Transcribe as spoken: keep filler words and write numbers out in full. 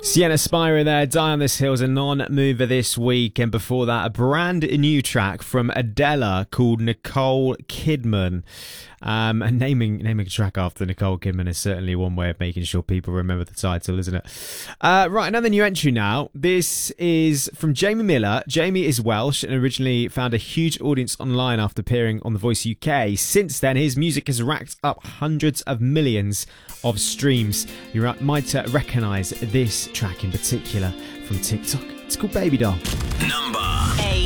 Sienna Spyro there, Die on This Hill is a non-mover this week, and before that a brand new track from Adela called Nicole Kidman. Um, and naming naming a track after Nicole Kidman is certainly one way of making sure people remember the title, isn't it? Uh, right, another new entry now. This is from Jamie Miller. Jamie is Welsh and originally found a huge audience online after appearing on The Voice U K. Since then, his music has racked up hundreds of millions of streams. You might uh, recognise this track in particular from TikTok. It's called Baby Doll. Number